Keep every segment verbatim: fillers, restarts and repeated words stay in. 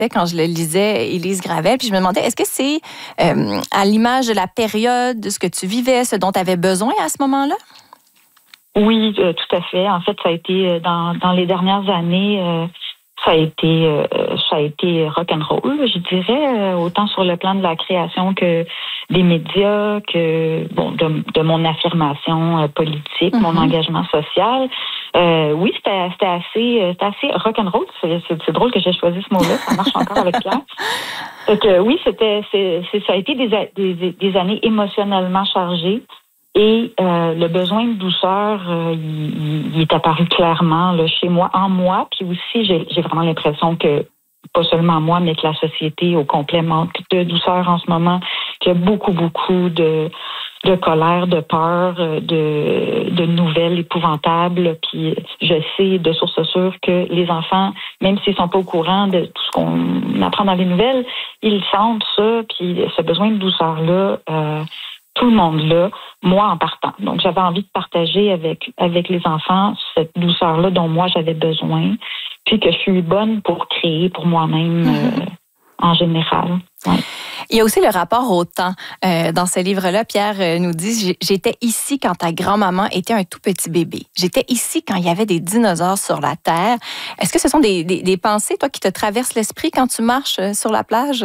respect quand je le lisais, Élise Gravel. Puis je me demandais, est-ce que c'est euh, à l'image de la période, de ce que tu vivais, ce dont tu avais besoin à ce moment-là? Oui, euh, tout à fait. En fait, ça a été dans, dans les dernières années, euh, ça a été euh, ça a été rock'n'roll, je dirais, euh, autant sur le plan de la création que des médias, que bon de, de mon affirmation euh, politique, mm-hmm. mon engagement social. Euh, oui, c'était, c'était assez c'était assez rock'n'roll. C'est, c'est, c'est drôle que j'ai choisi ce mot-là. Ça marche encore avec Pierre. Donc euh, oui, c'était c'est, c'est ça a été des, des des années émotionnellement chargées. Et euh, le besoin de douceur, euh, il, il est apparu clairement là, chez moi, en moi. Puis aussi, j'ai, j'ai vraiment l'impression que, pas seulement moi, mais que la société au complet manque de douceur en ce moment, qu'il y a beaucoup, beaucoup de, de colère, de peur, de, de nouvelles épouvantables. Puis je sais de source sûre que les enfants, même s'ils sont pas au courant de tout ce qu'on apprend dans les nouvelles, ils sentent ça. Puis ce besoin de douceur-là... Euh, tout le monde là, moi en partant. Donc, j'avais envie de partager avec avec les enfants cette douceur-là dont moi, j'avais besoin, puis que je suis bonne pour créer pour moi-même mm-hmm. euh, en général. Ouais. Il y a aussi le rapport au temps. Euh, dans ce livre-là, Pierre euh, nous dit « J'étais ici quand ta grand-maman était un tout petit bébé. J'étais ici quand il y avait des dinosaures sur la Terre. » Est-ce que ce sont des, des, des pensées, toi, qui te traversent l'esprit quand tu marches sur la plage?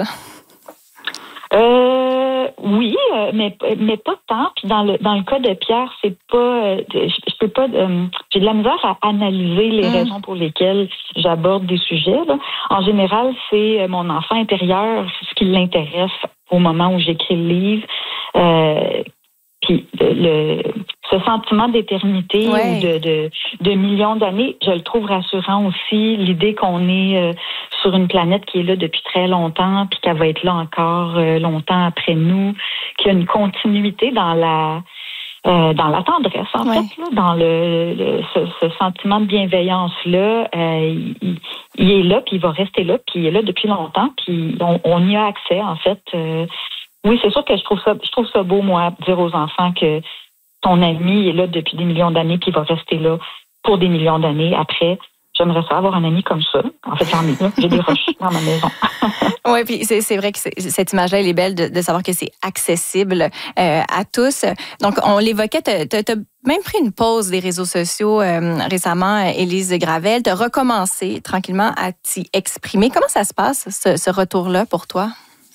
Euh, oui, euh, mais mais pas tant. Puis dans le dans le cas de Pierre, c'est pas, euh, je, je peux pas, euh, j'ai de la misère à analyser les mmh. raisons pour lesquelles j'aborde des sujets. Là. En général, c'est mon enfant intérieur, ce qui l'intéresse au moment où j'écris le livre. Euh, Puis le, ce sentiment d'éternité ouais. ou de, de, de millions d'années, je le trouve rassurant aussi. L'idée qu'on est euh, sur une planète qui est là depuis très longtemps, puis qu'elle va être là encore euh, longtemps après nous, qu'il y a une continuité dans la euh, dans la tendresse, en ouais. fait, là, dans le, le ce, ce sentiment de bienveillance-là. Euh, il, il est là, puis il va rester là, puis il est là depuis longtemps, puis on, on y a accès, en fait. Euh, Oui, c'est sûr que je trouve ça, je trouve ça beau, moi, dire aux enfants que ton ami est là depuis des millions d'années puis il va rester là pour des millions d'années après. J'aimerais ça avoir un ami comme ça. En fait, j'en ai là. J'ai des roches dans ma maison. Oui, puis c'est, c'est vrai que c'est, cette image-là, elle est belle de, de savoir que c'est accessible euh, à tous. Donc, on l'évoquait, tu as même pris une pause des réseaux sociaux euh, récemment, Élise Gravel. Tu as recommencé tranquillement à t'y exprimer. Comment ça se passe, ce, ce retour-là, pour toi?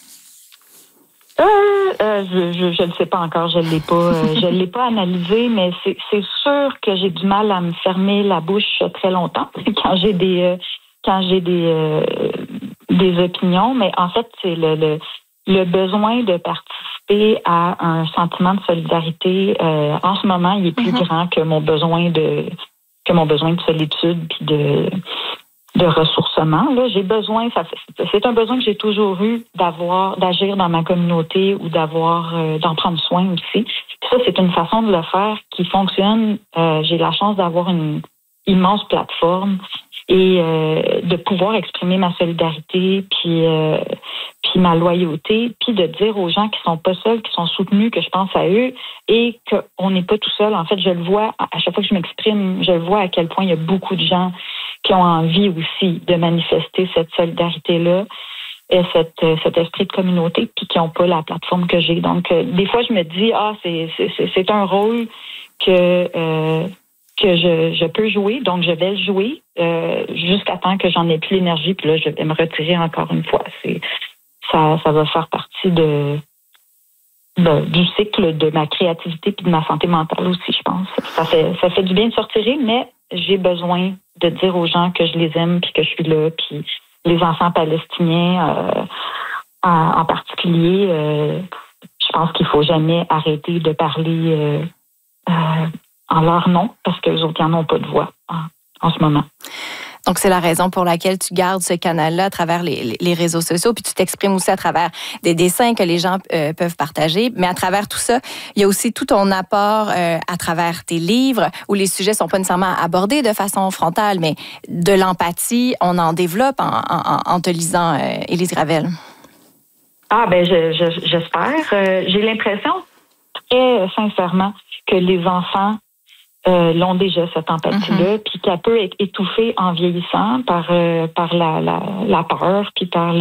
Euh, euh, je je ne sais pas encore, je l'ai pas, euh, je l'ai pas analysé, mais c'est c'est sûr que j'ai du mal à me fermer la bouche très longtemps quand j'ai des euh, quand j'ai des euh, des opinions. Mais en fait, c'est le le, le besoin de participer à un sentiment de solidarité. Euh, en ce moment, il est plus mm-hmm. grand que mon besoin de que mon besoin de solitude puis de de ressourcement. Là, j'ai besoin, ça, c'est un besoin que j'ai toujours eu d'avoir, d'agir dans ma communauté ou d'avoir, euh, d'en prendre soin aussi. Puis ça, c'est une façon de le faire qui fonctionne. Euh, j'ai la chance d'avoir une immense plateforme et euh, de pouvoir exprimer ma solidarité, puis euh, puis ma loyauté, puis de dire aux gens qui sont pas seuls, qui sont soutenus, que je pense à eux et qu'on n'est pas tout seul. En fait, je le vois à chaque fois que je m'exprime, je le vois à quel point il y a beaucoup de gens qui ont envie aussi de manifester cette solidarité-là et cette, cet esprit de communauté, puis qui n'ont pas la plateforme que j'ai. Donc, euh, des fois, je me dis, ah, c'est, c'est, c'est un rôle que euh, que je, je peux jouer, donc je vais le jouer euh, jusqu'à temps que j'en ai plus l'énergie, puis là, je vais me retirer encore une fois. C'est ça, ça va faire partie de, de du cycle de ma créativité puis de ma santé mentale aussi, je pense. Ça fait ça fait du bien de se retirer, mais j'ai besoin de dire aux gens que je les aime puis que je suis là, puis les enfants palestiniens euh, en, en particulier, euh, je pense qu'il faut jamais arrêter de parler euh, euh, en leur nom parce que les autres n'en ont pas de voix en, en ce moment. Donc, c'est la raison pour laquelle tu gardes ce canal-là à travers les, les réseaux sociaux, puis tu t'exprimes aussi à travers des dessins que les gens euh, peuvent partager. Mais à travers tout ça, il y a aussi tout ton apport euh, à travers tes livres, où les sujets sont pas nécessairement abordés de façon frontale, mais de l'empathie, on en développe en, en, en te lisant, euh, Élise Gravel. Ah, ben je, je, j'espère. Euh, j'ai l'impression, très sincèrement, que les enfants euh, l'ont déjà, cette empathie-là, mm-hmm. puis qu'elle peut être étouffée en vieillissant par, euh, par la, la, la peur, puis par